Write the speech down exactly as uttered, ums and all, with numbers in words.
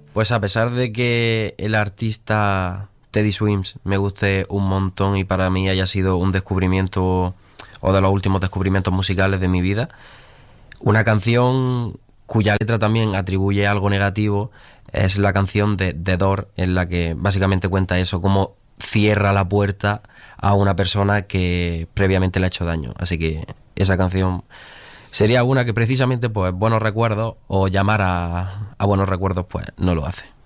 Pues a pesar de que el artista Teddy Swims me guste un montón y para mí haya sido un descubrimiento o de los últimos descubrimientos musicales de mi vida, una canción cuya letra también atribuye algo negativo es la canción de The Door, en la que básicamente cuenta eso, cómo cierra la puerta a una persona que previamente le ha hecho daño. Así que esa canción sería una que precisamente, pues, buenos recuerdos o llamar a, a buenos recuerdos, pues no lo hace.